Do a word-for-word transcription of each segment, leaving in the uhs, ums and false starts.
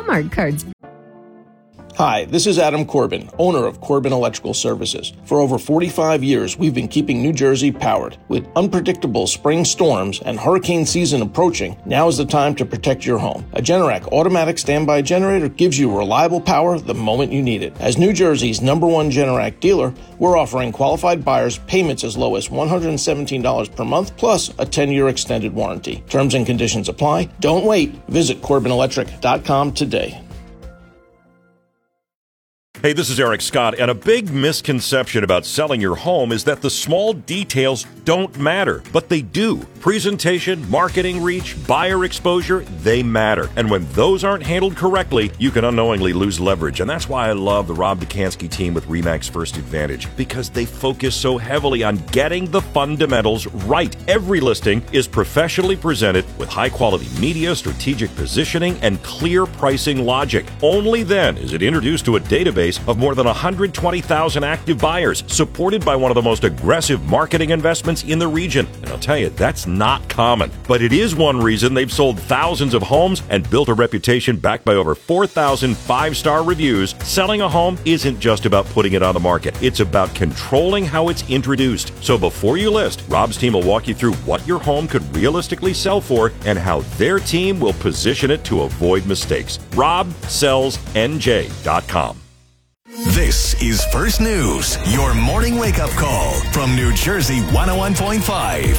Walmart cards. Hi, this is Adam Corbin, owner of Corbin Electrical Services. For over forty-five years, we've been keeping New Jersey powered. With unpredictable spring storms and hurricane season approaching, now is the time to protect your home. A Generac automatic standby generator gives you reliable power the moment you need it. As New Jersey's number one Generac dealer, we're offering qualified buyers payments as low as one hundred seventeen dollars per month plus a ten-year extended warranty. Terms and conditions apply. Don't wait. Visit Corbin Electric dot com today. Hey, this is Eric Scott, and a big misconception about selling your home is that the small details don't matter, but they do. Presentation, marketing reach, buyer exposure, they matter. And when those aren't handled correctly, you can unknowingly lose leverage. And that's why I love the Rob Dukansky team with RE/MAX First Advantage, because they focus so heavily on getting the fundamentals right. Every listing is professionally presented with high-quality media, strategic positioning, and clear pricing logic. Only then is it introduced to a database of more than one hundred twenty thousand active buyers, supported by one of the most aggressive marketing investments in the region. And I'll tell you, that's not common. But it is one reason they've sold thousands of homes and built a reputation backed by over four thousand five-star reviews. Selling a home isn't just about putting it on the market. It's about controlling how it's introduced. So before you list, Rob's team will walk you through what your home could realistically sell for and how their team will position it to avoid mistakes. rob sells N J dot com. This is First News, your morning wake-up call from New Jersey one oh one point five.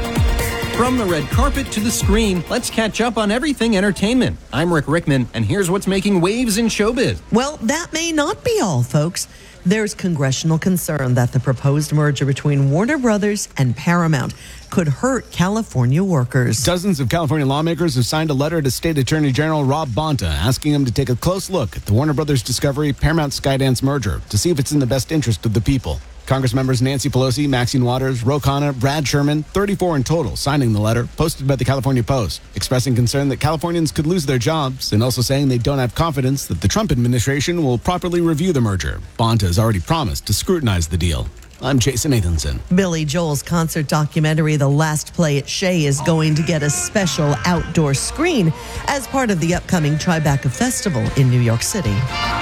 From the red carpet to the screen, let's catch up on everything entertainment. I'm Rick Rickman, and here's what's making waves in showbiz. Well, that may not be all, folks. There's congressional concern that the proposed merger between Warner Brothers and Paramount could hurt California workers. Dozens of California lawmakers have signed a letter to State Attorney General Rob Bonta asking him to take a close look at the Warner Brothers Discovery Paramount Skydance merger to see if it's in the best interest of the people. Congress members Nancy Pelosi, Maxine Waters, Ro Khanna, Brad Sherman, thirty-four in total, signing the letter posted by the California Post, expressing concern that Californians could lose their jobs and also saying they don't have confidence that the Trump administration will properly review the merger. Bonta has already promised to scrutinize the deal. I'm Jason Nathanson. Billy Joel's concert documentary, The Last Play at Shea, is going to get a special outdoor screen as part of the upcoming Tribeca Festival in New York City.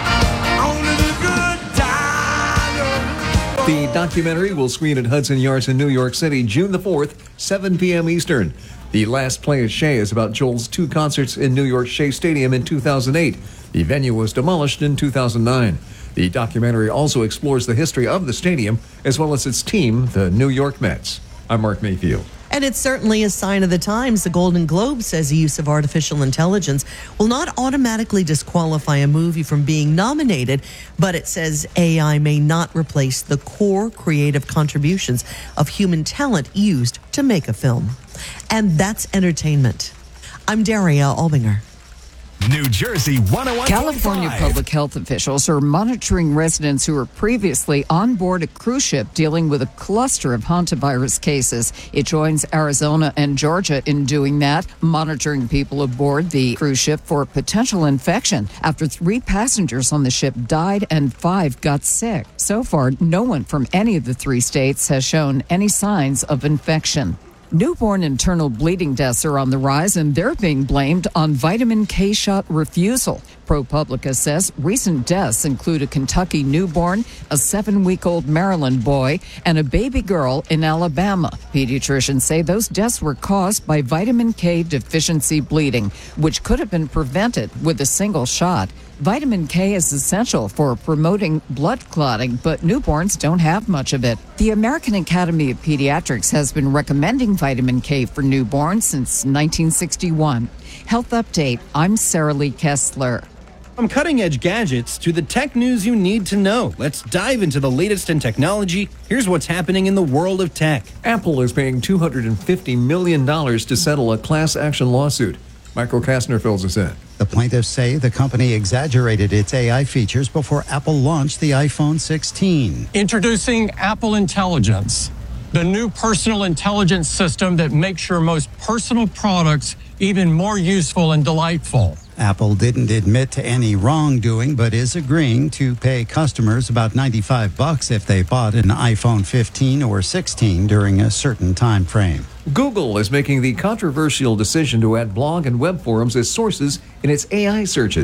The documentary will screen at Hudson Yards in New York City June the fourth, seven p.m. Eastern. The Last Play at Shea is about Joel's two concerts in New York Shea Stadium in two thousand eight. The venue was demolished in two thousand nine. The documentary also explores the history of the stadium as well as its team, the New York Mets. I'm Mark Mayfield. And it's certainly a sign of the times. The Golden Globe says the use of artificial intelligence will not automatically disqualify a movie from being nominated, but it says A I may not replace the core creative contributions of human talent used to make a film. And that's entertainment. I'm Daria Albinger. New Jersey one oh one point five. California public health officials are monitoring residents who were previously on board a cruise ship dealing with a cluster of hantavirus cases. It joins Arizona and Georgia in doing that, monitoring people aboard the cruise ship for potential infection after three passengers on the ship died and five got sick. So far, no one from any of the three states has shown any signs of infection. Newborn internal bleeding deaths are on the rise, and they're being blamed on vitamin K shot refusal. ProPublica says recent deaths include a Kentucky newborn, a seven-week-old Maryland boy, and a baby girl in Alabama. Pediatricians say those deaths were caused by vitamin K deficiency bleeding, which could have been prevented with a single shot. Vitamin K is essential for promoting blood clotting, but newborns don't have much of it. The American Academy of Pediatrics has been recommending vitamin K for newborns since nineteen sixty-one. Health Update, I'm Sarah Lee Kessler. From cutting-edge gadgets to the tech news you need to know, let's dive into the latest in technology. Here's what's happening in the world of tech. Apple is paying two hundred fifty million dollars to settle a class action lawsuit. Michael Kastner fills us in. The plaintiffs say the company exaggerated its A I features before Apple launched the iPhone sixteen. Introducing Apple Intelligence, the new personal intelligence system that makes your most personal products even more useful and delightful. Apple didn't admit to any wrongdoing, but is agreeing to pay customers about ninety-five bucks if they bought an iPhone fifteen or sixteen during a certain time frame. Google is making the controversial decision to add blog and web forums as sources in its A I searches.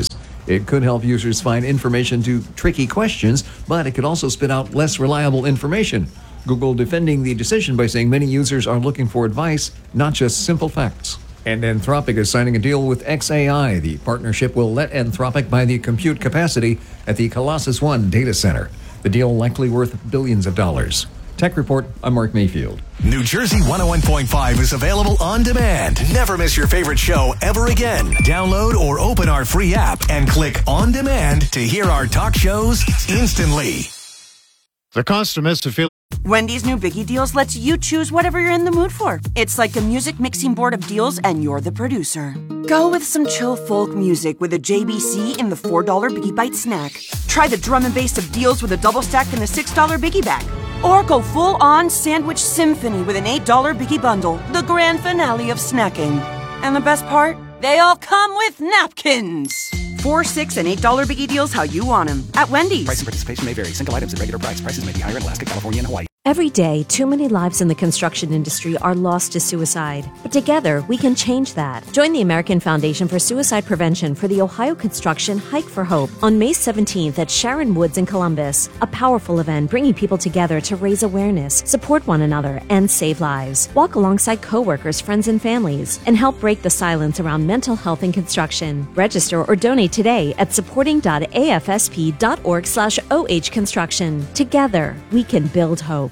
It could help users find information to tricky questions, but it could also spit out less reliable information. Google defending the decision by saying many users are looking for advice, not just simple facts. And Anthropic is signing a deal with X A I. The partnership will let Anthropic buy the compute capacity at the Colossus One data center. The deal likely worth billions of dollars. Tech Report, I'm Mark Mayfield. New Jersey one oh one point five is available on demand. Never miss your favorite show ever again. Download or open our free app and click On Demand to hear our talk shows instantly. The customers to feel. Wendy's new Biggie Deals lets you choose whatever you're in the mood for. It's like a music mixing board of deals, and you're the producer. Go with some chill folk music with a J B C in the four dollar Biggie Bite snack. Try the drum and bass of deals with a double stack in the six dollar Biggie Bag. Or go full-on sandwich symphony with an eight dollar Biggie Bundle, the grand finale of snacking. And the best part? They all come with napkins. Four, six, and eight dollar Biggie Deals how you want them at Wendy's. Price and participation may vary. Single items at regular price. Prices may be higher in Alaska, California, and Hawaii. Every day, too many lives in the construction industry are lost to suicide. But together, we can change that. Join the American Foundation for Suicide Prevention for the Ohio Construction Hike for Hope on May seventeenth at Sharon Woods in Columbus. A powerful event bringing people together to raise awareness, support one another, and save lives. Walk alongside coworkers, friends, and families, and help break the silence around mental health in construction. Register or donate today at supporting.afsp.org slash OH construction. Together, we can build hope.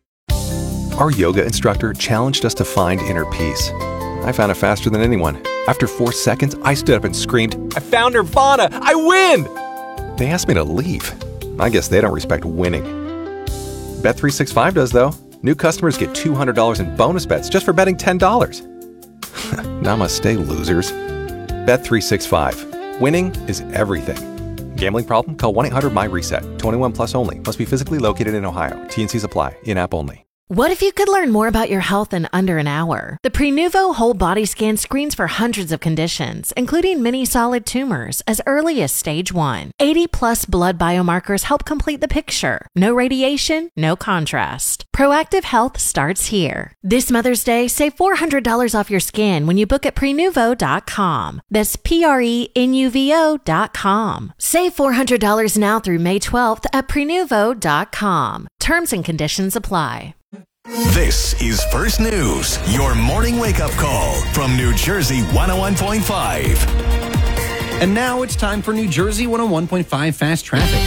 Our yoga instructor challenged us to find inner peace. I found it faster than anyone. After four seconds, I stood up and screamed, "I found Nirvana! I win!" They asked me to leave. I guess they don't respect winning. Bet three sixty-five does, though. New customers get two hundred dollars in bonus bets just for betting ten dollars. Namaste, losers. Bet three sixty-five. Winning is everything. Gambling problem? Call one eight hundred M Y reset. twenty-one plus only. Must be physically located in Ohio. T N Cs apply. In-app only. What if you could learn more about your health in under an hour? The Prenuvo Whole Body Scan screens for hundreds of conditions, including many solid tumors, as early as stage one. eighty plus blood biomarkers help complete the picture. No radiation, no contrast. Proactive health starts here. This Mother's Day, save four hundred dollars off your scan when you book at prenuvo dot com. That's P R E N U V O dot com. Save four hundred dollars now through May twelfth at prenuvo dot com. Terms and conditions apply. This is First News, your morning wake-up call from New Jersey one oh one point five. And now it's time for New Jersey one oh one point five Fast Traffic.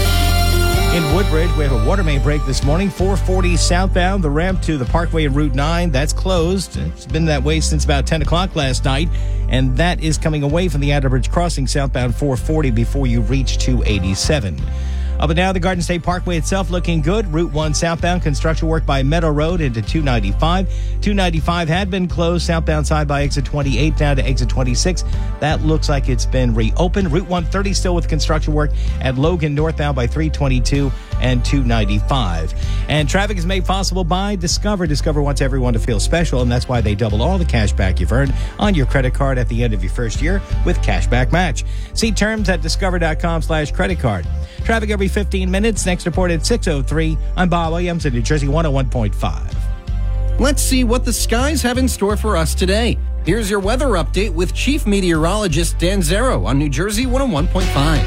In Woodbridge, we have a water main break this morning, four forty southbound, the ramp to the Parkway and Route nine, that's closed. It's been that way since about ten o'clock last night, and that is coming away from the Attlebridge Crossing southbound four forty before you reach two eighty-seven. Up and down the Garden State Parkway itself looking good. Route one southbound, construction work by Meadow Road into two ninety-five. two ninety-five had been closed southbound side by exit twenty-eight down to exit twenty-six. That looks like it's been reopened. Route one thirty still with construction work at Logan northbound by three twenty-two and two ninety-five. And traffic is made possible by Discover. Discover wants everyone to feel special, and that's why they double all the cash back you've earned on your credit card at the end of your first year with Cashback Match. See terms at discover.com slash credit card. Traffic every fifteen minutes. Next report at six oh three. I'm Bob Williams in New Jersey one oh one point five. Let's see what the skies have in store for us today. Here's your weather update with Chief Meteorologist Dan Zero on New Jersey one oh one point five.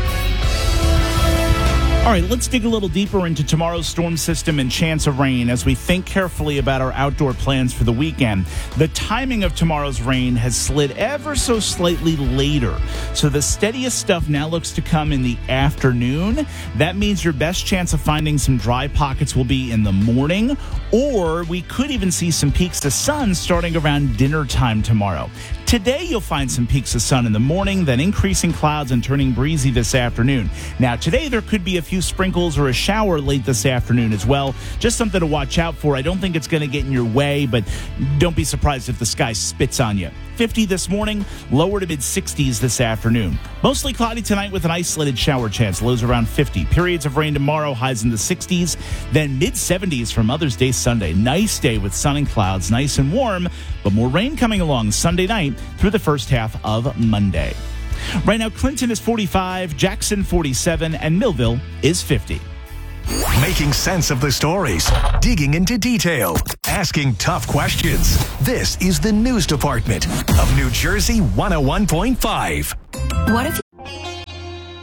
All right, let's dig a little deeper into tomorrow's storm system and chance of rain as we think carefully about our outdoor plans for the weekend. The timing of tomorrow's rain has slid ever so slightly later, so the steadiest stuff now looks to come in the afternoon. That means your best chance of finding some dry pockets will be in the morning, or we could even see some peaks of sun starting around dinner time tomorrow. Today, you'll find some peaks of sun in the morning, then increasing clouds and turning breezy this afternoon. Now, today, there could be a few sprinkles or a shower late this afternoon as well. Just something to watch out for. I don't think it's going to get in your way, but don't be surprised if the sky spits on you. fifty this morning, lower to mid-sixties this afternoon. Mostly cloudy tonight with an isolated shower chance, lows around fifty. Periods of rain tomorrow, highs in the sixties, then mid-seventies for Mother's Day Sunday. Nice day with sun and clouds, nice and warm, but more rain coming along Sunday night through the first half of Monday. Right now, Clinton is forty-five, Jackson forty-seven, and Millville is fifty. Making sense of the stories, digging into detail, asking tough questions. This is the News Department of New Jersey one oh one point five. What if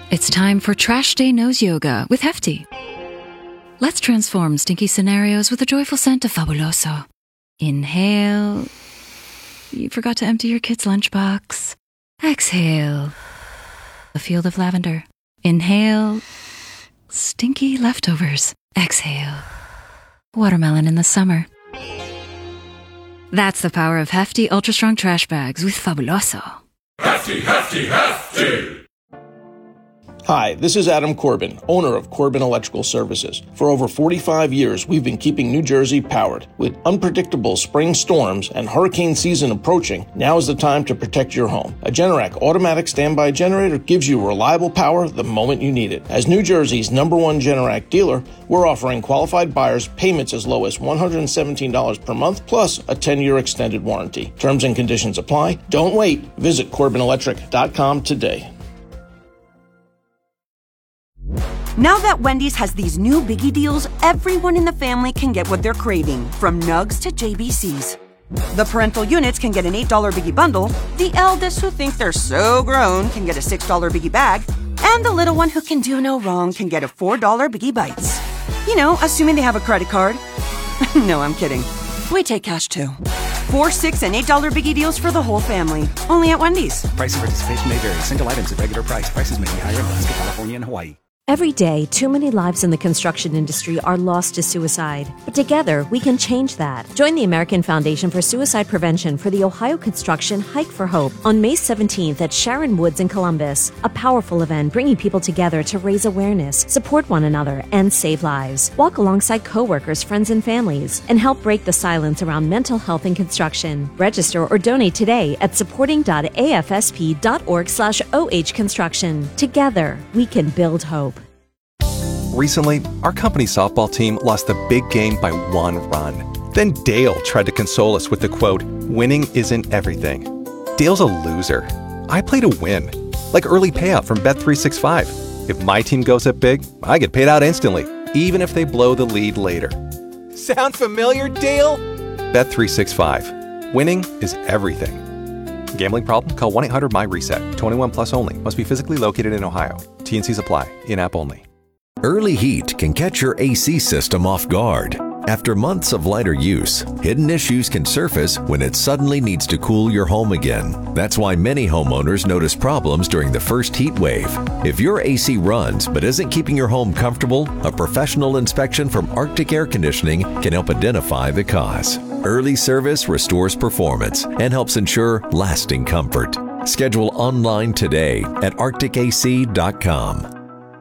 It's time for Trash Day Nose Yoga with Hefty. Let's transform stinky scenarios with a joyful scent of Fabuloso. Inhale. You forgot to empty your kid's lunchbox. Exhale. A field of lavender. Inhale. Stinky leftovers. Exhale. Watermelon in the summer. That's the power of Hefty Ultra Strong Trash Bags with Fabuloso. Hefty, hefty, hefty! Hi, this is Adam Corbin, owner of Corbin Electrical Services. For over forty-five years, we've been keeping New Jersey powered. With unpredictable spring storms and hurricane season approaching, now is the time to protect your home. A Generac automatic standby generator gives you reliable power the moment you need it. As New Jersey's number one Generac dealer, we're offering qualified buyers payments as low as one hundred seventeen dollars per month, plus a ten-year extended warranty. Terms and conditions apply. Don't wait. Visit Corbin Electric dot com today. Now that Wendy's has these new biggie deals, everyone in the family can get what they're craving, from nugs to J B Cs. The parental units can get an eight dollar biggie bundle, the eldest who think they're so grown can get a six dollar biggie bag, and the little one who can do no wrong can get a four dollar biggie bites. You know, assuming they have a credit card. No, I'm kidding. We take cash too. Four, six, and eight dollar biggie deals for the whole family. Only at Wendy's. Price and participation may vary. Single items at regular price. Prices may be higher in Alaska, California, and Hawaii. Every day, too many lives in the construction industry are lost to suicide. But together, we can change that. Join the American Foundation for Suicide Prevention for the Ohio Construction Hike for Hope on May seventeenth at Sharon Woods in Columbus. A powerful event bringing people together to raise awareness, support one another, and save lives. Walk alongside coworkers, friends, and families, and help break the silence around mental health in construction. Register or donate today at supporting dot a f s p dot org slash o h construction. Together, we can build hope. Recently, our company softball team lost the big game by one run. Then Dale tried to console us with the quote, "Winning isn't everything." Dale's a loser. I play to win. Like early payout from Bet three sixty-five. If my team goes up big, I get paid out instantly, even if they blow the lead later. Sound familiar, Dale? Bet three sixty-five. Winning is everything. Gambling problem? Call one eight hundred my reset. twenty-one plus only. Must be physically located in Ohio. T N Cs apply. In-app only. Early heat can catch your A C system off guard. After months of lighter use, hidden issues can surface when it suddenly needs to cool your home again. That's why many homeowners notice problems during the first heat wave. If your A C runs but isn't keeping your home comfortable, a professional inspection from Arctic Air Conditioning can help identify the cause. Early service restores performance and helps ensure lasting comfort. Schedule online today at arctic a c dot com.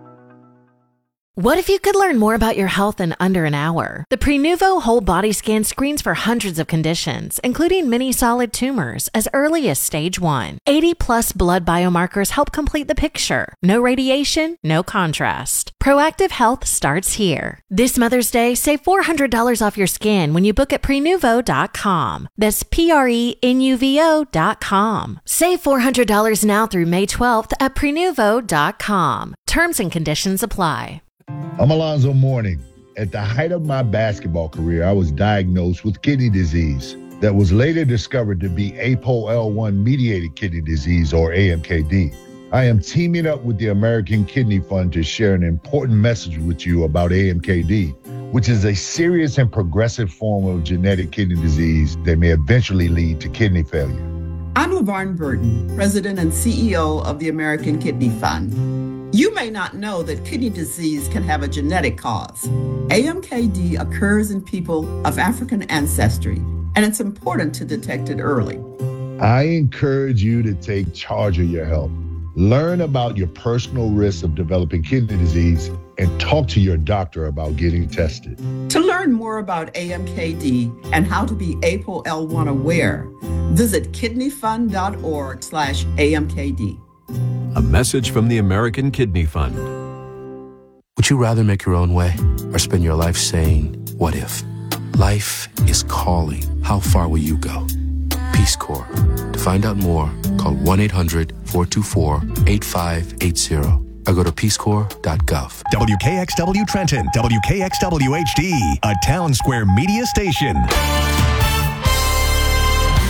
What if you could learn more about your health in under an hour? The Prenuvo Whole Body Scan screens for hundreds of conditions, including many solid tumors, as early as stage one. eighty plus blood biomarkers help complete the picture. No radiation, no contrast. Proactive health starts here. This Mother's Day, save four hundred dollars off your scan when you book at prenuvo dot com. That's P R E N U V O dot com. Save four hundred dollars now through May twelfth at prenuvo dot com. Terms and conditions apply. I'm Alonzo Mourning. At the height of my basketball career, I was diagnosed with kidney disease that was later discovered to be A P O L one mediated kidney disease, or A M K D. I am teaming up with the American Kidney Fund to share an important message with you about A M K D, which is a serious and progressive form of genetic kidney disease that may eventually lead to kidney failure. I'm LaVarn Burton, President and C E O of the American Kidney Fund. You may not know that kidney disease can have a genetic cause. A M K D occurs in people of African ancestry, and it's important to detect it early. I encourage you to take charge of your health. Learn about your personal risks of developing kidney disease and talk to your doctor about getting tested. To learn more about A M K D and how to be A P O L one aware, visit kidney fund dot org slash A M K D. A message from the American Kidney Fund. Would you rather make your own way or spend your life saying, what if? Life is calling. How far will you go? Peace Corps. To find out more, call one eight hundred four two four eight five eight zero or go to peace corps dot gov. W K X W Trenton, W K X W H D, a Town Square media station.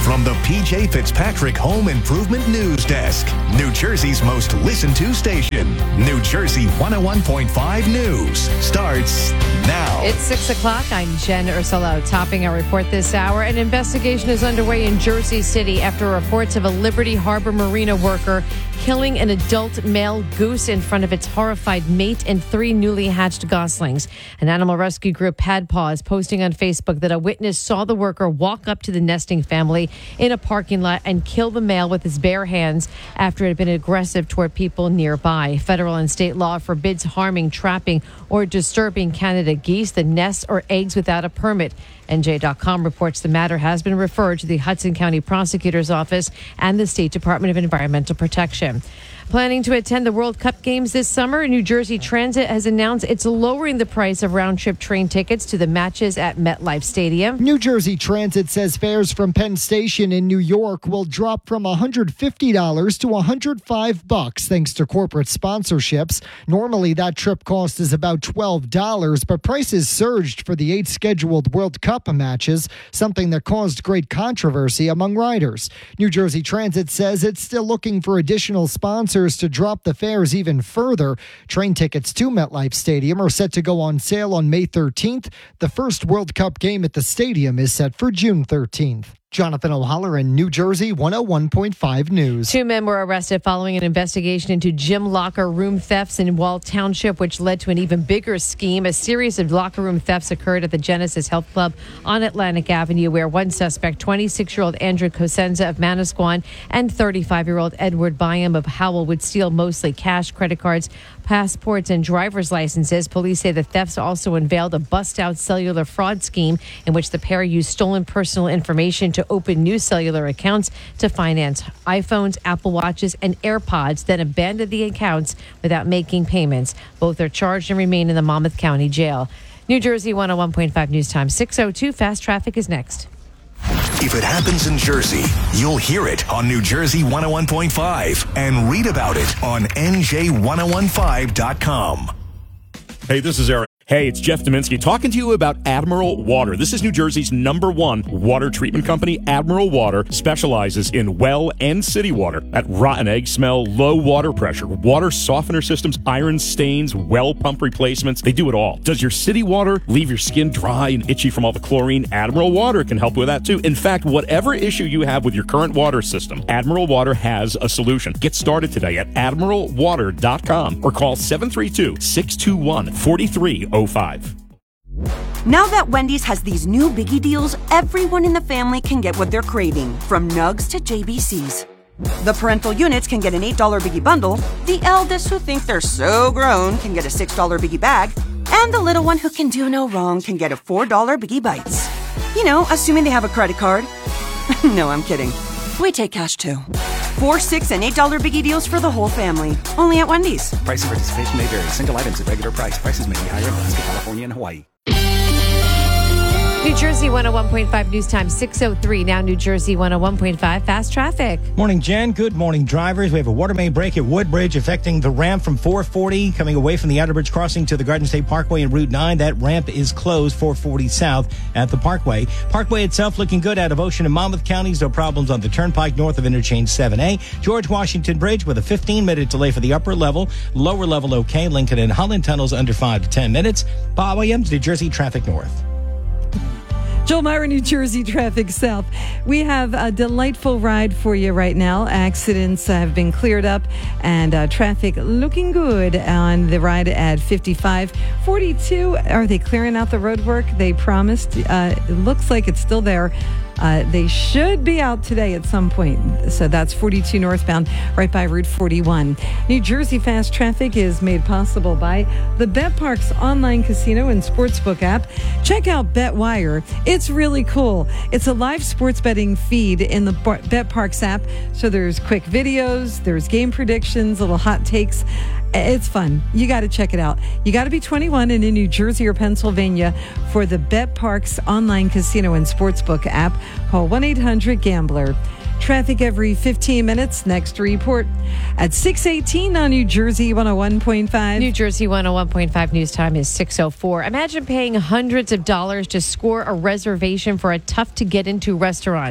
From the P J Fitzpatrick Home Improvement News Desk, New Jersey's most listened to station, New Jersey one oh one point five News starts now. It's six o'clock. I'm Jen Ursulo. Topping our report this hour, an investigation is underway in Jersey City after reports of a Liberty Harbor Marina worker killing an adult male goose in front of its horrified mate and three newly hatched goslings. An animal rescue group, Padpaw, is posting on Facebook that a witness saw the worker walk up to the nesting family in a parking lot and kill the male with his bare hands after it had been aggressive toward people nearby. Federal and state law forbids harming, trapping, or disturbing Canada geese that nest or eggs without a permit. N J dot com reports the matter has been referred to the Hudson County Prosecutor's Office and the State Department of Environmental Protection. Planning to attend the World Cup games this summer, New Jersey Transit has announced it's lowering the price of round-trip train tickets to the matches at MetLife Stadium. New Jersey Transit says fares from Penn Station in New York will drop from one hundred fifty dollars to one hundred five bucks thanks to corporate sponsorships. Normally, that trip cost is about twelve dollars, but prices surged for the eight scheduled World Cup matches, something that caused great controversy among riders. New Jersey Transit says it's still looking for additional sponsors to drop the fares even further. Train tickets to MetLife Stadium are set to go on sale on May thirteenth. The first World Cup game at the stadium is set for June thirteenth. Jonathan O'Halloran, New Jersey one oh one point five News. Two men were arrested following an investigation into gym locker room thefts in Wall Township, which led to an even bigger scheme. A series of locker room thefts occurred at the Genesis Health Club on Atlantic Avenue, where one suspect, twenty-six-year-old Andrew Cosenza of Manasquan, and thirty-five-year-old Edward Byam of Howell would steal mostly cash, credit cards, passports, and driver's licenses. Police say the thefts also unveiled a bust-out cellular fraud scheme in which the pair used stolen personal information to open new cellular accounts to finance iPhones, Apple Watches, and AirPods, then abandoned the accounts without making payments. Both are charged and remain in the Monmouth County Jail. New Jersey one oh one point five News Time, six oh two. Fast Traffic is next. If it happens in Jersey, you'll hear it on New Jersey one oh one point five and read about it on N J ten fifteen dot com. Hey, this is Eric. Hey, it's Jeff Dominski talking to you about Admiral Water. This is New Jersey's number one water treatment company. Admiral Water specializes in well and city water. At rotten egg smell, low water pressure, water softener systems, iron stains, well pump replacements. They do it all. Does your city water leave your skin dry and itchy from all the chlorine? Admiral Water can help with that too. In fact, whatever issue you have with your current water system, Admiral Water has a solution. Get started today at admiral water dot com or call seven three two, six two one, four three zero five. Now that Wendy's has these new biggie deals, everyone in the family can get what they're craving, from nugs to J B Cs. The parental units can get an eight dollar biggie bundle, the eldest who think they're so grown can get a six dollar biggie bag, and the little one who can do no wrong can get a four dollar biggie bites. You know, assuming they have a credit card. No, I'm kidding. We take cash too. Four, six, and eight dollar biggie deals for the whole family. Only at Wendy's. Price and participation may vary. Single items at regular price. Prices may be higher in Alaska, California, and Hawaii. New Jersey one oh one point five News Time, six oh three. Now New Jersey one oh one point five Fast Traffic. Morning, Jen. Good morning, drivers. We have a water main break at Woodbridge affecting the ramp from four forty coming away from the Outer Bridge crossing to the Garden State Parkway and Route nine. That ramp is closed, four forty south at the Parkway. Parkway itself looking good out of Ocean and Monmouth counties. No problems on the Turnpike north of Interchange seven A. George Washington Bridge with a fifteen-minute delay for the upper level. Lower level okay. Lincoln and Holland tunnels under five to ten minutes. Bob Williams, New Jersey Traffic North. Joel Myra, New Jersey Traffic South. We have a delightful ride for you right now. Accidents have been cleared up and uh, traffic looking good on the ride at fifty-five. forty-two, are they clearing out the road work? They promised. Uh, it looks like it's still there. Uh, they should be out today at some point. So that's forty-two northbound, right by Route forty-one. New Jersey Fast Traffic is made possible by the BetParks online casino and sportsbook app. Check out BetWire. It's really cool. It's a live sports betting feed in the BetParks app. So there's quick videos, there's game predictions, little hot takes. It's fun. You got to check it out. You got to be twenty-one and in New Jersey or Pennsylvania for the BetParks online casino and sportsbook app. Call one eight hundred gambler. Traffic every fifteen minutes. Next report at six eighteen on New Jersey one oh one point five. New Jersey one oh one point five News Time is six oh four. Imagine paying hundreds of dollars to score a reservation for a tough-to-get-into restaurant.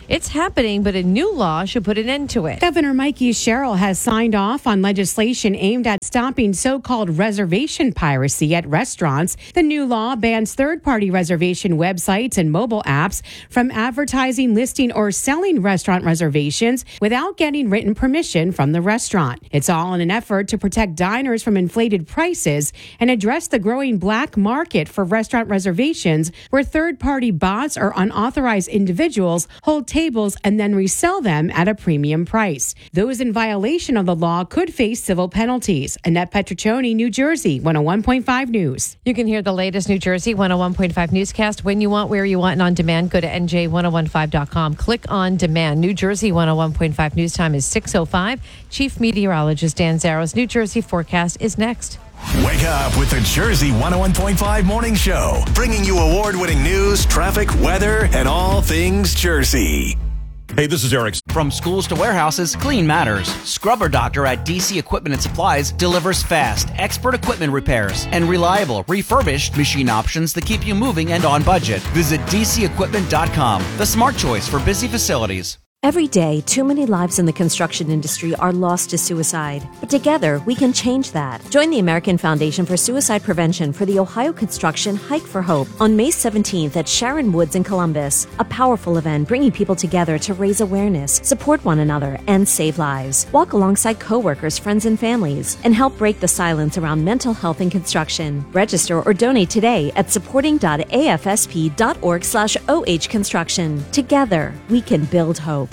It's happening, but a new law should put an end to it. Governor Mikey Sherrill has signed off on legislation aimed at stopping so-called reservation piracy at restaurants. The new law bans third-party reservation websites and mobile apps from advertising, listing, or selling restaurant reservations without getting written permission from the restaurant. It's all in an effort to protect diners from inflated prices and address the growing black market for restaurant reservations where third-party bots or unauthorized individuals hold tables and then resell them at a premium price. Those in violation of the law could face civil penalties. Annette Petriccioni, New Jersey, one oh one point five News. You can hear the latest New Jersey one oh one point five newscast when you want, where you want, and on demand. Go to N J ten fifteen dot com. Click on demand. New Jersey one oh one point five news time is six oh five. Chief Meteorologist Dan Zaro's New Jersey forecast is next. Wake up with the Jersey one oh one point five Morning Show, bringing you award-winning news, traffic, weather, and all things Jersey. Hey, this is Eric. From schools to warehouses, clean matters. Scrubber Doctor at D C Equipment and Supplies delivers fast, expert equipment repairs and reliable, refurbished machine options that keep you moving and on budget. Visit D C equipment dot com, the smart choice for busy facilities. Every day, too many lives in the construction industry are lost to suicide. But together, we can change that. Join the American Foundation for Suicide Prevention for the Ohio Construction Hike for Hope on May seventeenth at Sharon Woods in Columbus. A powerful event bringing people together to raise awareness, support one another, and save lives. Walk alongside coworkers, friends, and families, and help break the silence around mental health in construction. Register or donate today at supporting dot a f s p dot org slash o h construction. Together, we can build hope.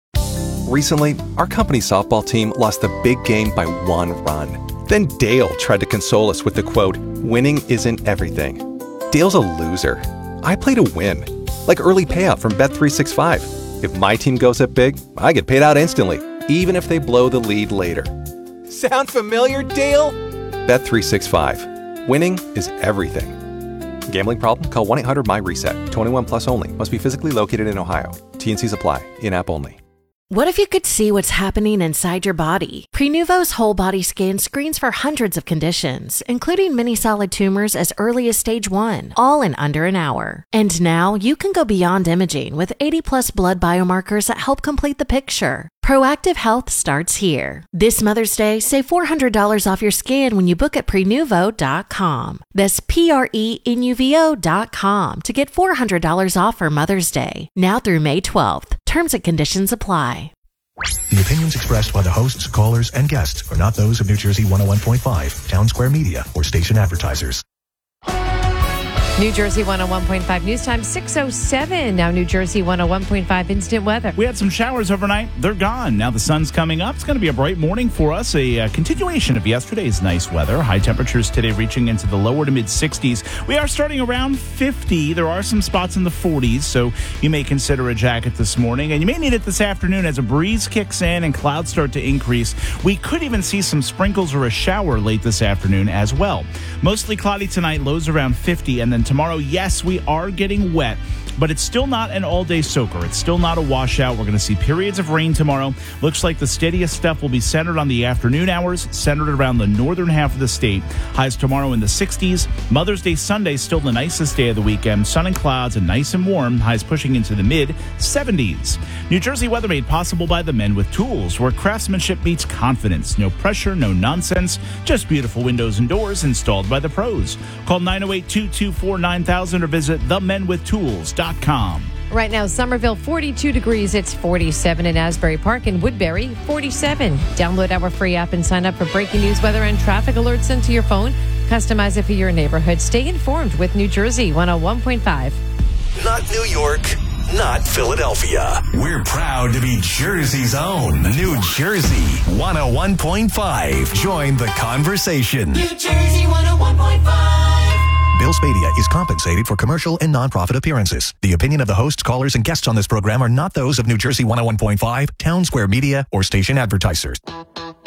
Recently, our company softball team lost the big game by one run. Then Dale tried to console us with the quote, "Winning isn't everything." Dale's a loser. I play to win. Like early payout from Bet three sixty-five. If my team goes up big, I get paid out instantly, even if they blow the lead later. Sound familiar, Dale? Bet three sixty-five. Winning is everything. Gambling problem? Call one eight hundred M Y reset. twenty-one plus only. Must be physically located in Ohio. T N Cs apply. In-app only. What if you could see what's happening inside your body? Prenuvo's whole body scan screens for hundreds of conditions, including many solid tumors as early as stage one, all in under an hour. And now you can go beyond imaging with eighty plus blood biomarkers that help complete the picture. Proactive Health starts here. This Mother's Day, save four hundred dollars off your scan when you book at prenuvo dot com. That's P R E N U V O dot com to get four hundred dollars off for Mother's Day, now through May twelfth. Terms and conditions apply. The opinions expressed by the hosts, callers, and guests are not those of New Jersey one oh one point five, Town Square Media, or station advertisers. New Jersey one oh one point five news time, six oh seven. Now New Jersey one oh one point five instant weather. We had some showers overnight. They're gone. Now the sun's coming up. It's going to be a bright morning for us. A uh, continuation of yesterday's nice weather. High temperatures today reaching into the lower to mid sixties. We are starting around fifty. There are some spots in the forties, so you may consider a jacket this morning. And you may need it this afternoon as a breeze kicks in and clouds start to increase. We could even see some sprinkles or a shower late this afternoon as well. Mostly cloudy tonight, lows around fifty, and then tomorrow, yes, we are getting wet, but it's still not an all-day soaker. It's still not a washout. We're going to see periods of rain tomorrow. Looks like the steadiest stuff will be centered on the afternoon hours, centered around the northern half of the state. Highs tomorrow in the sixties. Mother's Day Sunday, still the nicest day of the weekend. Sun and clouds and nice and warm. Highs pushing into the mid-seventies. New Jersey weather made possible by the Men with Tools, where craftsmanship meets confidence. No pressure, no nonsense, just beautiful windows and doors installed by the pros. Call nine oh eight, two two four, nine thousand or visit the men with tools dot com. Right now, Somerville, forty-two degrees. It's forty-seven in Asbury Park and Woodbury, forty-seven. Download our free app and sign up for breaking news, weather, and traffic alerts sent to your phone. Customize it for your neighborhood. Stay informed with New Jersey one oh one point five. Not New York, not Philadelphia. We're proud to be Jersey's own. New Jersey one oh one point five. Join the conversation. New Jersey one oh one point five. Bill Spadea is compensated for commercial and nonprofit appearances. The opinion of the hosts, callers, and guests on this program are not those of New Jersey one oh one point five, Town Square Media, or station advertisers.